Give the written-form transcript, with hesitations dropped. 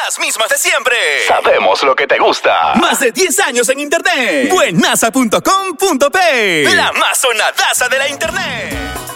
las mismas de siempre. Sabemos lo que te gusta. Más de 10 años en internet. Buenaza.com.p. La más sonadaza de la internet.